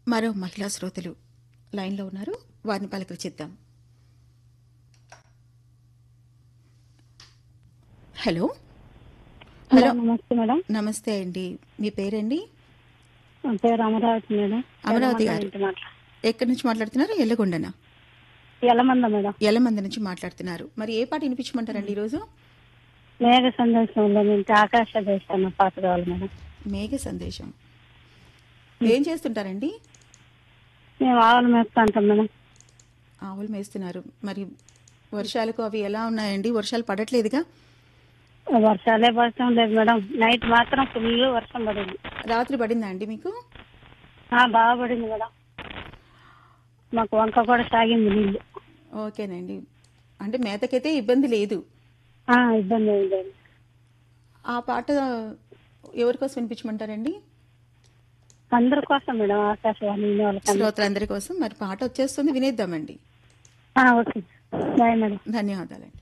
మరో మహిళా శ్రోతలు లైన్లో ఉన్నారు, వారిని పలకరించిద్దాం. హలో. హలో, నమస్తే మేడం. నమస్తే అండి. మీ పేరండి? నా పేరు అమరావతి మేడం. అమరావతి యలమంద గారు నుంచి ఎక్కడి నుంచి మాట్లాడుతున్నారు? ఎల్లగొండనా? యలమంద మేడం. ఎల్లమంద నుంచి మాట్లాడుతున్నారు. మరి ఏ పాట వినిపించమంటారండి ఈరోజు? మేఘ సందేశంలో నుంచి ఆకాశ దేశాన్న పాట కావాలి మేడం. మేఘ సందేశం. ఏం చేస్తుంటారండి? మేము ఆవులు మేపుతా ఉంటాం మేడం. ఆవులు మేస్తున్నారు. మరి వర్షాలకు అవి ఎలా ఉన్నాయండి? వర్షాలు పడట్లేదుగా? వర్షాలే పడటం లేదు మేడం. నైట్ మాత్రం ఫుల్ వర్షం పడింది. రాత్రి పడిందా అండి మీకు? బాగా పడింది మేడం. మాకు వంక కూడా సాగింది నీళ్ళు. ఓకేనండి. అంటే మేతకైతే ఇబ్బంది లేదు. ఇబ్బంది ఏం లేదు. ఆ పాట ఎవరి కోసం వినిపించమంటారండి? అందరి కోసం మేడం, ఆకాశవాణి వాళ్ళకి. శ్రోతలందరి కోసం. మరి పాట వచ్చేస్తుంది, వినేద్దామండి. ఓకే. Bye madam. ధన్యవాదాలండి.